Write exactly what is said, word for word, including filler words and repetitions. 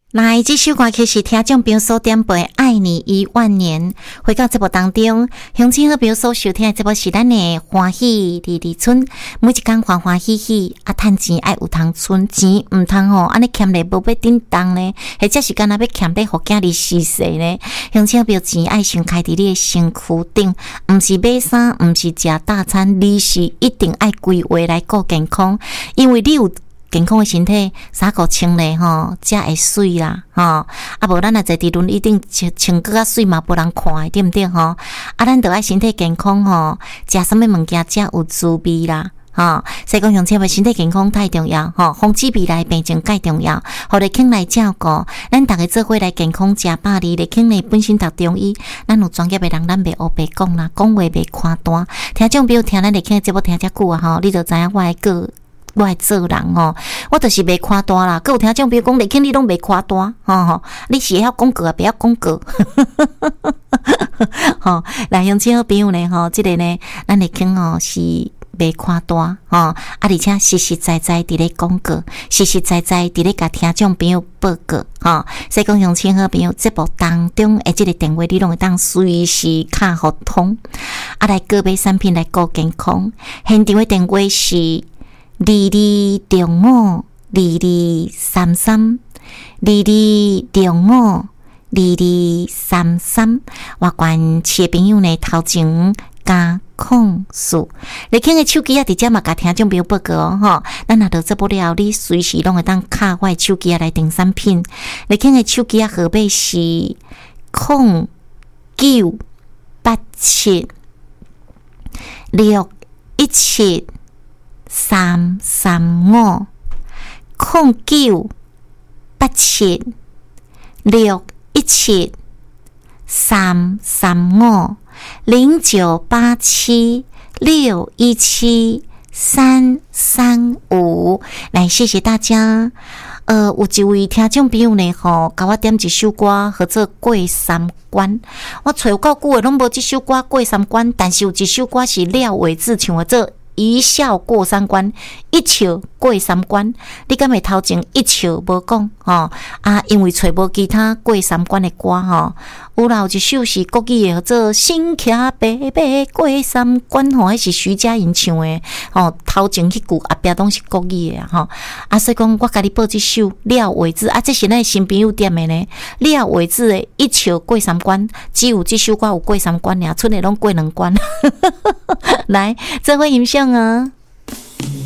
来，这首歌曲是听众朋友所点播《爱你一万年》。回到节目当中，乡亲好朋友所收听的节目是咱的欢喜二二村，每一天欢欢喜喜，啊，趁钱爱有通存，钱毋通吼，安尼欠咧无要叮当呢，或者是干那要欠咧互囝儿死死呢？乡亲好朋友钱爱先开伫你的身躯顶，毋是买衫，毋是食大餐，你是一定爱规划来顾健康，因为你有健康的身体，衫裤穿咧吼，才会水啦吼。啊，无咱若坐伫轮椅顶穿穿个较水嘛，无人看的，对毋对吼？啊，咱着爱身体健康吼，食啥物物件才有滋味啦。吼，所以讲，乡亲们身体健康太重要吼，防止未来病症介重要，互你肯来照顾。咱逐个做伙来健康食饱哩，你肯来本身读中医，咱有专业的人，咱袂黑白讲啦，讲话袂夸大。听众朋友听咱嚟听节目听遮久啊吼，你就知影我的个。我爱做人吼，我就是袂夸大啦。佮有听众朋友讲，你肯你拢袂夸大，吼吼，你是会晓讲过啊，袂晓讲过。吼，来乡亲好朋友呢，吼，即个呢，咱嚟肯吼是袂夸大，吼，啊，而且实实在在伫咧讲过，实实在在伫咧甲听众朋友报告，吼。所以讲乡亲好朋友节目当中诶，即个电话你拢会当随时卡互通，啊，来购买产品来顾健康。现场诶电话是。二二六五二二三三，二二六五二二三三，我管市的朋友呢头前加控诉，你看个手机啊，直接嘛甲听众朋友报告哦，吼，咱若到这不了，你随时拢会当卡我手机啊来订产品。你看个手机啊号码是空九八七六一七。三三五空九八七六一七三三五零九八七六一七三三五。来，谢谢大家。呃，有一位听众朋友呢，吼，甲我点一首歌，叫做《过三关》。我找有够久诶，拢无这首歌《过三关》，但是有一首歌是廖伟智唱诶，做。一笑过三关，一笑过三关。你敢会头前一笑无讲吼啊？因为找无其他过三关的歌吼，有啦有一首是国语的，叫做《心骑白马过三关》吼，迄是徐佳莹唱的吼。头前迄句后壁拢是国语的吼啊，所以讲我甲你报这首廖伟智啊，这是咱新朋友点的呢。廖伟智的一笑过三关，只有这首歌有过三关尔，剩的拢过两关。来，这回欣赏啊。